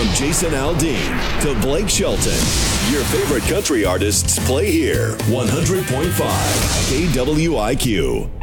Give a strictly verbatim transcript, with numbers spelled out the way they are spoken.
From Jason Aldean to Blake Shelton, your favorite country artists play here. one hundred point five K W I Q.